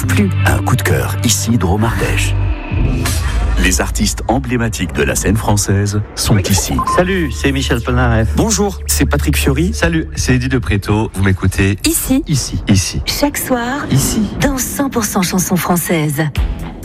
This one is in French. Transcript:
plus. Un coup de cœur, ici Drôme Ardèche. Les artistes emblématiques de la scène française sont ici. Salut, c'est Michel Polnareff. Bonjour, c'est Patrick Fiori. Salut, c'est Eddie de Préto. Vous m'écoutez Ici. Ici. Chaque soir. Ici. Dans 100% chansons françaises.